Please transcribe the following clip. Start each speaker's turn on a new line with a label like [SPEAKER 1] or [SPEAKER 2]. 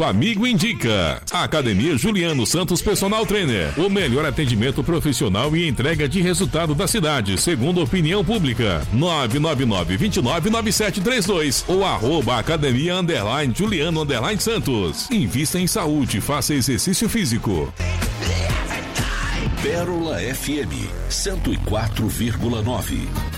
[SPEAKER 1] atendimento amigo indica. Academia Juliano Santos Personal Trainer. O melhor atendimento profissional e entrega de resultado da cidade, segundo opinião pública. 999-299732 ou @academia_Juliano_Santos. Invista em saúde, faça exercício físico.
[SPEAKER 2] Pérola FM 104,9.